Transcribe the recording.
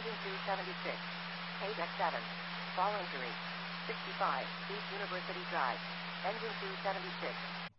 Engine 276. Page X7. Fall injury. 65, East University Drive. Engine 276.